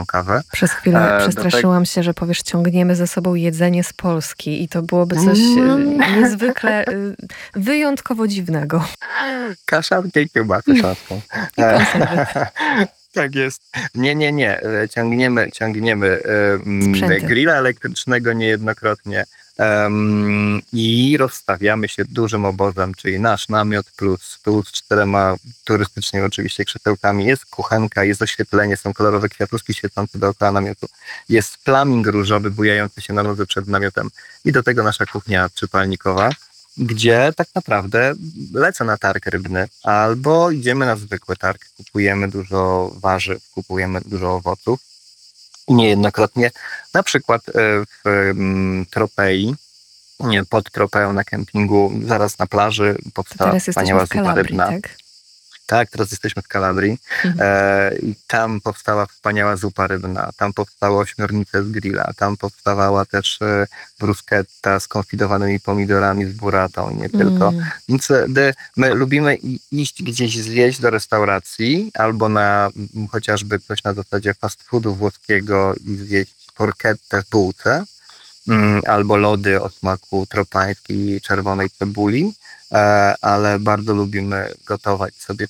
kawę. Przez chwilę przestraszyłam się, że powiesz, ciągniemy ze sobą jedzenie z Polski i to byłoby coś niezwykle wyjątkowo dziwnego. Kaszankę i kiełbasę śląską. I konserwy. Tak jest. Nie. Ciągniemy Sprzęty. grilla elektrycznego niejednokrotnie i rozstawiamy się dużym obozem, czyli nasz namiot plus stół z 4 turystycznie oczywiście krzesełkami. Jest kuchenka, jest oświetlenie, są kolorowe kwiatuszki świecące dookoła namiotu. Jest flaming różowy bujający się na lodze przed namiotem i do tego nasza kuchnia przypalnikowa, gdzie tak naprawdę lecę na targ rybny albo idziemy na zwykły targ, kupujemy dużo warzyw, kupujemy dużo owoców. I niejednokrotnie, na przykład w Tropei, pod Tropeą na kempingu, zaraz na plaży powstała wspaniała zupa rybna. Tak? Tak, teraz jesteśmy w Kalabrii i tam powstała wspaniała zupa rybna, tam powstały ośmiornice z grilla, tam powstawała też bruschetta z konfitowanymi pomidorami, z burratą i nie tylko. Więc my lubimy iść gdzieś zjeść do restauracji albo na chociażby coś na zasadzie fast foodu włoskiego i zjeść porchettę w bułce albo lody o smaku tropańskiej czerwonej cebuli. Ale bardzo lubimy gotować sobie